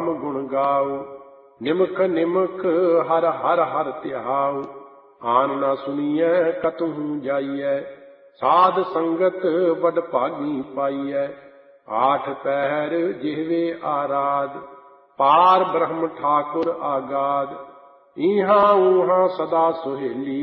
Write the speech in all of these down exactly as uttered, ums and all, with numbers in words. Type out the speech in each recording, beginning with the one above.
RAM गुण गाओ। निमख निमख हर हर हर ध्याओ। आन ना सुनिए कतहु जाइए। साध संगत बड़ भागी पाइए। आठ पैर जिहवे आराध। पार ब्रह्म ठाकुर आगाध। इहाँ ऊहाँ सदा सुहेली।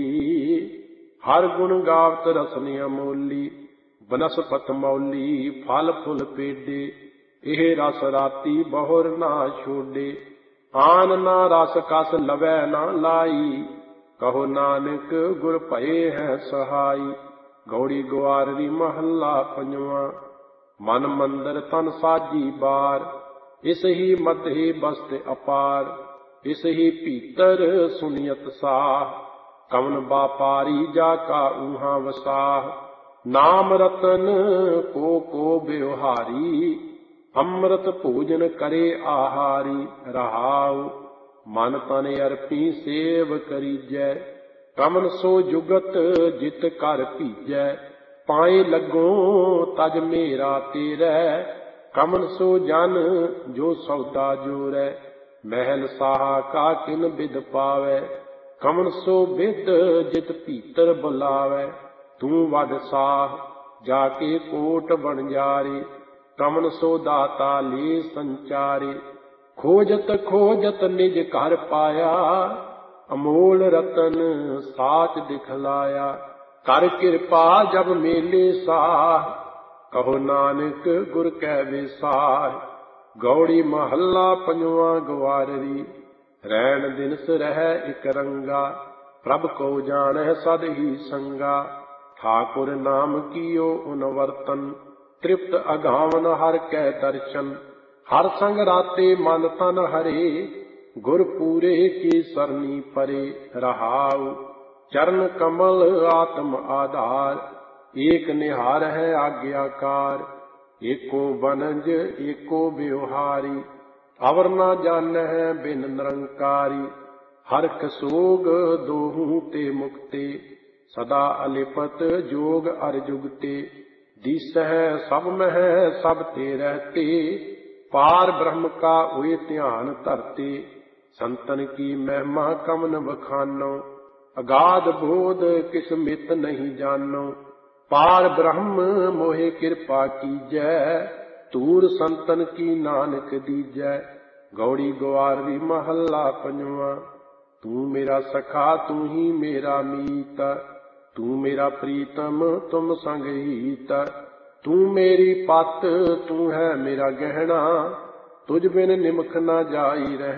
हर गुण गावत रसन अमोली। बनस्पत मौली फल फुल पेडे। एह रस राती बहुर ना छोडे। आन ना रस कस लवै ना लाई। कहो नानक गुर भये है सहाई। गौड़ी ग्वारवी महला पंजवा। मन मंदिर तन साजी बार। इस ही मध्य बस्त अपार। इस ही भीतर सुनियत साह। कवन व्यापारी जाका ऊहा वसाह। नाम रतन को को व्यवहारी। अमृत भोजन करे आहारी। रहाओ मन तन अर्पी सेव करीजै। कमन सो जुगत जित कर भीजै। पाए लगो तज मेरा तेरै। कमन सो जन जो सौदा जोरै। महल साहा का किन बिद पावै। कमन सो बिद जित भीतर बुलावै। तू वड साह जाके कोट बनजारे। कमन सो दाता ले संचारे। खोजत खोजत निज घर पाया। अमोल रतन साच दिखलाया। कर कृपा जब मेले साह। कहो नानक गुर कै विसार। गौड़ी महला पंजवा ग्वारवी। रैन दिनस रह इक रंगा। प्रभ को जानै सद ही संगा। ठाकुर नाम कियो उनवर्तन। तृप्त अघावन हर कै दर्शन। हर संग राते मन तन हरे। गुर पूरे की सरनी परे। रहाउ चरण कमल आत्म आधार। एक निहार है आज्ञाकार। एको बनज एको व्यवहारी। अवर न जान है बिन निरंकारी। हरख सोग दोहू ते मुक्ते। सदा अलिपत जोग अर जुगते। दिस है सब मह सब ते रहते। पार ब्रह्म का हुए ध्यान धरते। संतन की महिमा कमन बखानो। अगाध बोध किस मित नहीं जानो। पार ब्रह्म मोहे कृपा कीजै। तूर संतन की नानक दीजै। गौड़ी ग्वारवी महला पंजवा। तू मेरा सखा तू ही मेरा मीत। तू मेरा प्रीतम तुम संग हीत। तू मेरी पत तू है मेरा गहना। तुझ बिन निमख न जाई रहना।